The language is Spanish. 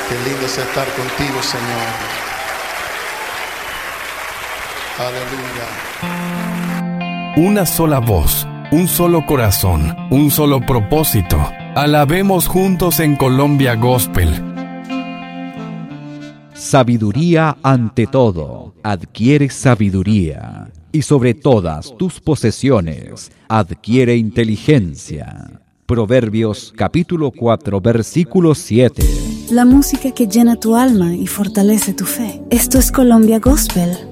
Qué lindo es estar contigo, Señor. Aleluya. Una sola voz, un solo corazón, un solo propósito. Alabemos juntos en Colombia Gospel. Sabiduría ante todo. Adquiere sabiduría. Y sobre todas tus posesiones, adquiere inteligencia. Proverbios capítulo 4, versículo 7. La música que llena tu alma y fortalece tu fe. Esto es Colombia Gospel